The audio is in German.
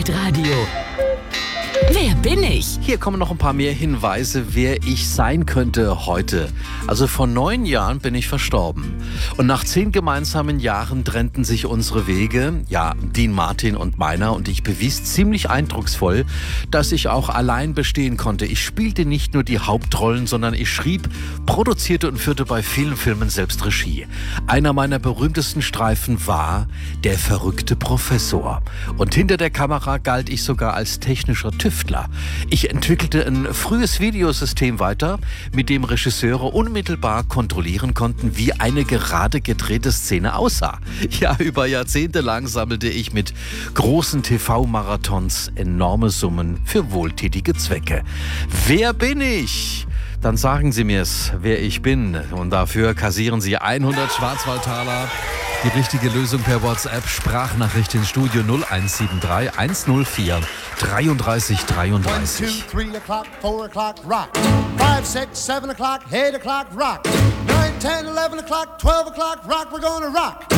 Echtzeitradio. Wer bin ich? Hier kommen noch ein paar mehr Hinweise, wer ich sein könnte heute. Also vor 9 Jahren bin ich verstorben. Und nach 10 gemeinsamen Jahren trennten sich unsere Wege. Ja, Dean Martin und meiner. Und ich bewies ziemlich eindrucksvoll, dass ich auch allein bestehen konnte. Ich spielte nicht nur die Hauptrollen, sondern ich schrieb, produzierte und führte bei vielen Filmen selbst Regie. Einer meiner berühmtesten Streifen war Der verrückte Professor. Und hinter der Kamera galt ich sogar als technischer Tüftler. Ich entwickelte ein frühes Videosystem weiter, mit dem Regisseure unmittelbar kontrollieren konnten, wie eine gerade gedrehte Szene aussah. Ja, über Jahrzehnte lang sammelte ich mit großen TV-Marathons enorme Summen für wohltätige Zwecke. Wer bin ich? Dann sagen Sie mir's, wer ich bin. Und dafür kassieren Sie 100 Schwarzwaldtaler. Die richtige Lösung per WhatsApp, Sprachnachricht ins Studio 0173 104 33 33. 1, 2, 3 o'clock, 4 o'clock, rock. 5, 6, 7 o'clock, 8 o'clock, rock. 9, 10, 11 o'clock, 12 o'clock, rock. We're gonna rock.